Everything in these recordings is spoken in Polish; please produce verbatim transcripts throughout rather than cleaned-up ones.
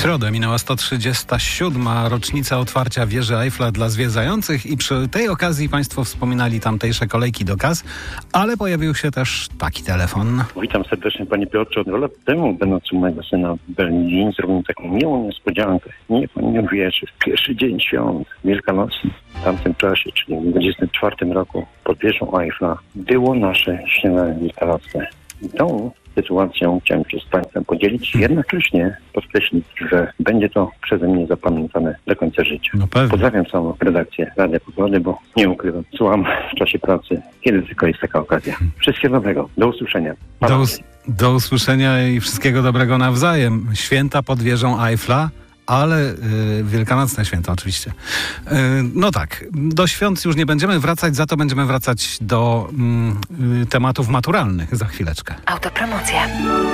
środę minęła sto trzydziesta siódma rocznica otwarcia wieży Eiffla dla zwiedzających i przy tej okazji Państwo wspominali tamtejsze kolejki do kas, ale pojawił się też taki telefon. Witam serdecznie Panie Piotrze. Dwa lata temu, będąc u mojego syna w Berlinie, zrobiłem taką miłą niespodziankę. Nie Pan nie uwierzy, w pierwszy dzień świąt wielkanocnych w tamtym czasie, czyli w dwudziestym czwartym roku pod wieżą Eiffla było nasze śniadanie wielkanocne. I tą sytuacją chciałem się z Państwem podzielić i jednocześnie podkreślić, że będzie to przeze mnie zapamiętane do końca życia. No pewnie. Pozdrawiam całą redakcję Radia Pogody, bo nie ukrywam, słucham w czasie pracy, kiedy tylko jest taka okazja. Wszystkiego dobrego. Do usłyszenia. Do, us- do usłyszenia i wszystkiego dobrego nawzajem. Święta pod wieżą Eiffla. Ale y, wielkanocne święta oczywiście. Y, no tak, do świąt już nie będziemy wracać, za to będziemy wracać do y, y, tematów maturalnych za chwileczkę. Autopromocja.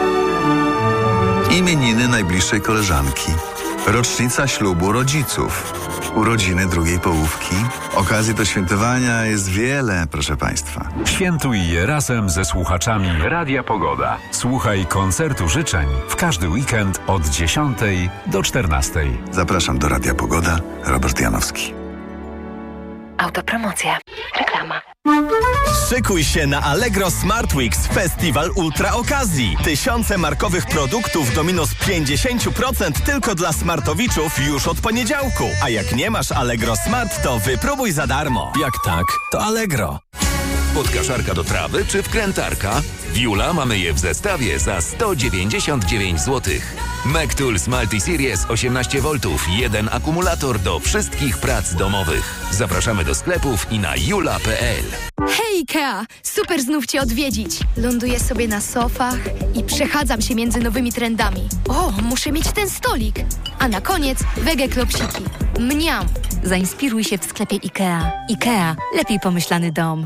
Imieniny najbliższej koleżanki. Rocznica ślubu rodziców. Urodziny drugiej połówki. Okazji do świętowania jest wiele, proszę Państwa. Świętuj je razem ze słuchaczami Radia Pogoda. Słuchaj koncertu życzeń w każdy weekend od dziesiątej do czternastej. Zapraszam do Radia Pogoda. Robert Janowski. Autopromocja. Reklama. Szykuj się na Allegro Smart Weeks Festiwal Ultra Okazji. Tysiące markowych produktów do minus pięćdziesiąt procent tylko dla smartowiczów już od poniedziałku. A jak nie masz Allegro Smart, to wypróbuj za darmo. Jak tak, to Allegro. Podkaszarka do trawy czy wkrętarka? W Jula mamy je w zestawie za sto dziewięćdziesiąt dziewięć złotych. Mectools Multi-Series osiemnaście woltów, jeden akumulator do wszystkich prac domowych. Zapraszamy do sklepów i na jula kropka p l. Hej Ikea! Super znów Cię odwiedzić. Ląduję sobie na sofach i przechadzam się między nowymi trendami. O, muszę mieć ten stolik. A na koniec wege klopsiki. Mniam! Zainspiruj się w sklepie Ikea. Ikea. Lepiej pomyślany dom.